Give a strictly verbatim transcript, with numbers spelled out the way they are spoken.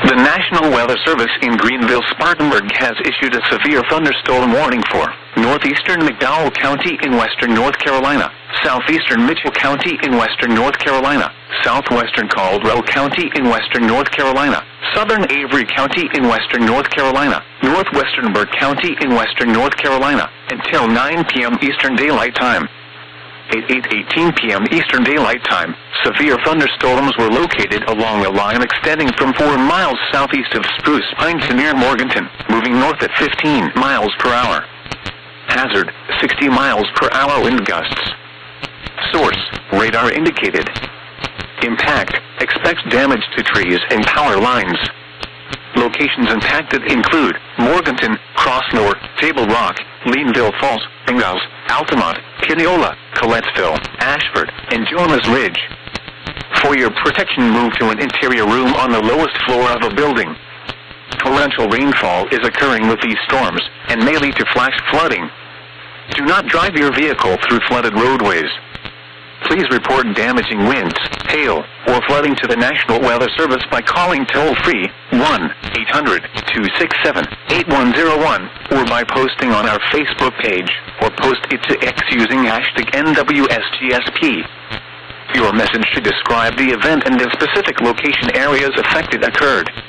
The National Weather Service in Greenville-Spartanburg has issued a severe thunderstorm warning for northeastern McDowell County in western North Carolina, southeastern Mitchell County in western North Carolina, southwestern Caldwell County in western North Carolina, southern Avery County in western North Carolina, northwestern Burke County in western North Carolina, until nine p m Eastern Daylight Time. At eight eighteen p m Eastern Daylight Time, severe thunderstorms were located along a line extending from four miles southeast of Spruce Pine to near Morganton, moving north at fifteen miles per hour. Hazard, sixty miles per hour wind gusts. Source, radar indicated. Impact, expects damage to trees and power lines. Locations impacted include Morganton, Crossmoor, Table Rock, Leanville Falls, Ingalls, Altamont, Pineola, Colettsville, Ashford, and Jonas Ridge. For your protection, move to an interior room on the lowest floor of a building. Torrential rainfall is occurring with these storms and may lead to flash flooding. Do not drive your vehicle through flooded roadways. Please report damaging winds, hail, or flooding to the National Weather Service by calling toll-free one eight hundred, two six seven, eight one zero one or by posting on our Facebook page, or post it to X using hashtag N W S G S P. Your message should describe the event and the specific location areas affected occurred.